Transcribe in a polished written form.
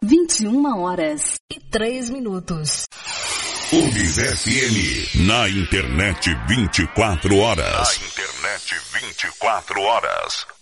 21h03. Unis FM, na internet 24 horas. Na internet 24 horas.